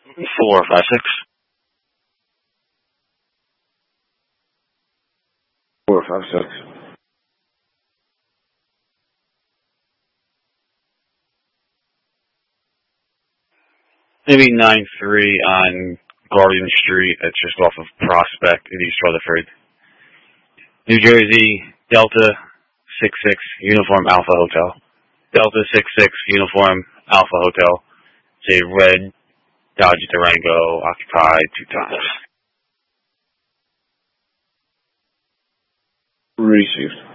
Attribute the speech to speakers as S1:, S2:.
S1: 456.
S2: 456.
S1: Maybe 93 on Guardian Street. That's just off of Prospect in East Rutherford. New Jersey, Delta 66 Uniform Alpha Hotel. Delta 66 Uniform Alpha Hotel. It's a red Dodge Durango occupied 2 times.
S2: Received.